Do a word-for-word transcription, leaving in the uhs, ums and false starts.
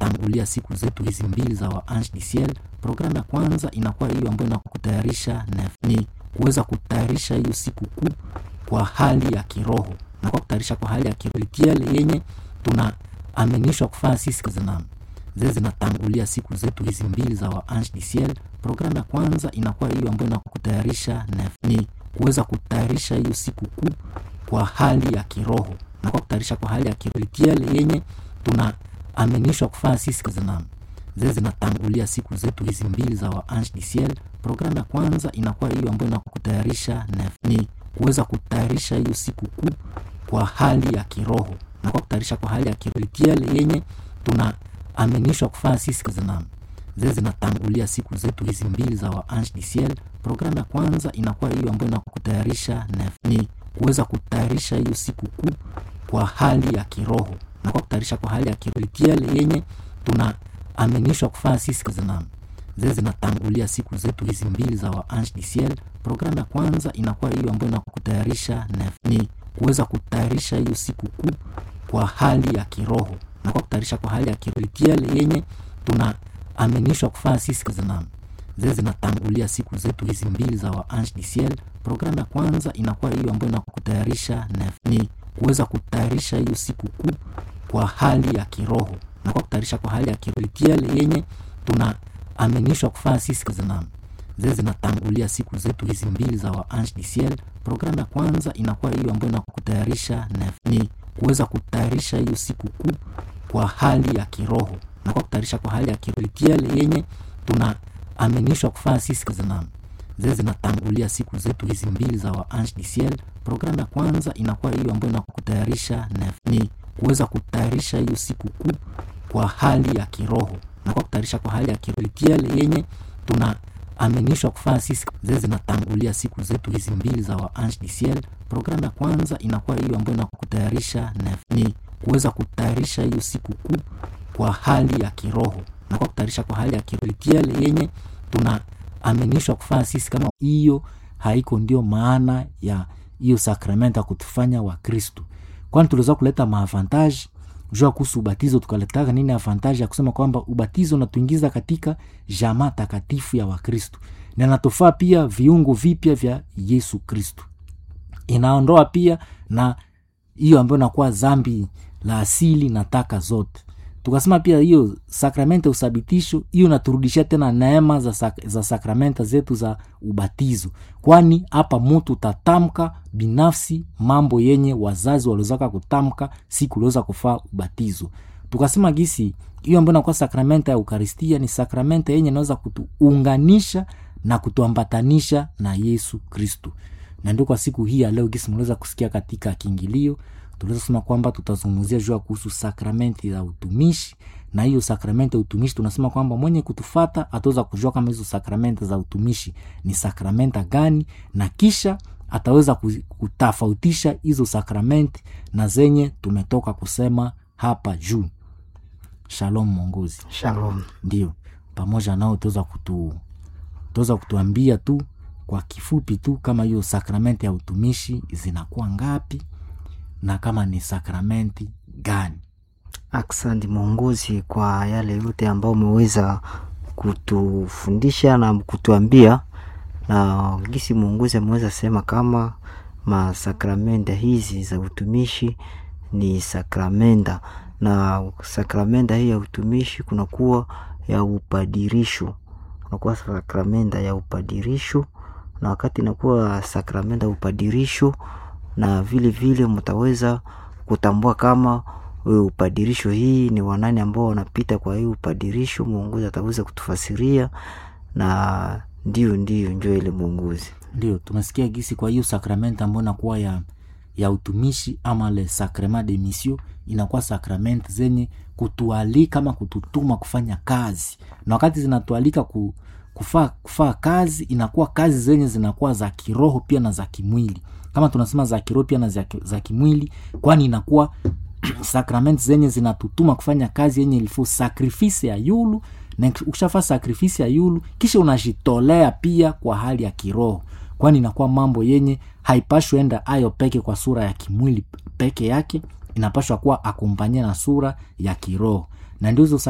zinatangulia siku zetu hizi mbili za wa Ange du Ciel. Programu ya kwanza inakuwa hiyo ambayo inakutayarisha ni kuweza kutayarisha hiyo siku kuu kwa hali ya kiroho, na kwa kutayarisha kwa hali ya kiroho yenye tunaaminishwa kufanya sisi zina zile zinatangulia siku zetu hizi mbili za wa Ange du Ciel. Programu ya kwanza inakuwa hiyo ambayo inakutayarisha ni kuweza kutayarisha hiyo siku kuu kwa hali ya kiroho, na kwa kutayarisha kwa hali ya kiroho yenye tunaaminishwa kufanya sisi zina zile zinatangulia siku zetu hizi mbili za wa Ange du Ciel. Programu ya kwanza inakuwa hiyo ambayo inakutayarisha ni kuweza kutayarisha hiyo siku kuu kwa hali ya kiroho, na kwa kutayarisha kwa hali ya kiroho yenye tunaaminishwa kufanya sisi zina zile zinatangulia siku zetu hizi mbili za wa Ange du Ciel. Programu ya kwanza inakuwa hiyo ambayo inakutayarisha ni kuweza kutayarisha hiyo siku kuu kwa hali ya kiroho, na kwa kutayarisha kwa hali ya kiroho yenye tunaaminishwa kufanya sisi zina zile zinatangulia siku zetu hizi mbili za wa Ange du Ciel. Programu ya kwanza inakuwa hiyo ambayo inakutayarisha ni kuweza kutayarisha hiyo siku kuu kwa hali ya kiroho, na kwa kutayarisha kwa hali ya kiroho yenye tunaaminishwa kufanya sisi zina zile zinatangulia siku zetu hizi mbili za wa Ange du Ciel. Programu ya kwanza inakuwa hiyo ambayo inakutayarisha ni kuweza kutayarisha hiyo siku kuu kwa hali ya kiroho, na kwa kutayarisha kwa hali ya kiroho yenye tunaaminishwa kufanya sisi zina zile zinatangulia siku zetu hizi mbili za wa Ange du Ciel. Programu ya kwanza inakuwa hiyo ambayo inakutayarisha ni kuweza kutayarisha hiyo siku kuu kwa hali ya kiroho, na kwa kutayarisha kwa hali ya kiroho yenye tunaaminishwa kufanya sisi zina zile zinatangulia siku zetu hizi mbili za wa Ange du Ciel. Programu ya kwanza inakuwa hiyo ambayo inakutayarisha ni kuweza kutayarisha hiyo siku kuu kwa hali ya kiroho, na kwa kutayarisha kwa hali ya kiroho yenye tunaaminishwa kufanya sisi zile zinatangulia siku zetu hizi mbili za wa Ange du Ciel. Programu ya kwanza inakuwa hiyo ambayo inakutayarisha ni kuweza kutayarisha hiyo siku kuu kwa hali ya kiroho, na kwa kutayarisha kwa hali ya kiroho yenye tunaaminishwa kufanya sisi kama hiyo haiko ndio maana ya hiyo sakramenta kutufanya wa Kristo. Kwani tuliweza kuleta maavantage jua kuhusu ubatizo, tukaletaka nini avantage ya kusema kwamba ubatizo unatuingiza katika jamaa takatifu ya Wakristo, na natofaa pia viungo vipya vya Yesu Kristo. Inaondoa pia na hiyo ambayo inakuwa dhambi la asili na taka zote. Tukasema pia hiyo sakramenta usabitisho hiyo naturudishia tena neema za, sak- za sakramenta zetu za ubatizo. Kwani hapa mtu tatamka binafsi mambo yenye wazazi waliozaka kutamka siku uliweza kufaa ubatizo. Tukasema gisi hiyo ambayo inakuwa sakramenta ya Eukaristia ni sakramenta yenye inaweza kutuunganisha na kutuambatanisha na Yesu Kristo. Na ndio kwa siku hii ya leo gisi mliweza kusikia katika kiingilio tuliweza kusema kwamba tutazungumzia juu kuhusu sakramenti ya utumishi, na hiyo sakramenti ya utumishi tunasema kwamba mwenye kutufata ataweza kujua kama hizo sakramenti za utumishi ni sakramenta gani, na kisha ataweza kutafautisha hizo sakramenti na zenye tumetoka kusema hapa juu. Shalom mongozi. Shalom. Ndio. Pamoja nao tutaweza kutu tutaweza kutuambia tu kwa kifupi tu kama hiyo sakramenti ya utumishi zinakuwa ngapi na kama ni sakramenti gani. Asante mongozi kwa yale yote ambao umeweza kutufundisha na kutuambia, na gisi mongozi ameweza sema kama masakramenta hizi za utumishi ni sakramenta, na sakramenta hii ya utumishi kunakuwa ya upadirisho, kunakuwa sakramenta ya upadirisho, na wakati inakuwa sakramenta ya upadirisho na vile vile mtaweza kutambua kama upadirisho hii ni wanani ambao wanapita kwa hii upadirisho. Mungu ataweza kutufasiria, na ndio ndio ndio ile Mungu. Ndio tumesikia gisi kwa hiyo sakramenta ambayo inakuwa ya ya utumishi ama le sacrement de mission, inakuwa sakramenti zenye kutualika kama kututuma kufanya kazi, na wakati zinatualika ku, kufaa kufaa kazi inakuwa kazi zenye zinakuwa za kiroho pia na za kimwili. Kama tunasema za kiroho pia na za, za kimwili, kwani inakuwa sakramenti zenye zinatutuma kufanya kazi yenye ilifo sacrifice ya yulu, na ukishafa sacrifice ya yulu kisha unajitolea pia kwa hali ya kiroho, kwani inakuwa mambo yenye haipashwi enda ayo peke kwa sura ya kimwili peke yake, inapashwa kuwa akompanye na sura ya kiroho, na ndio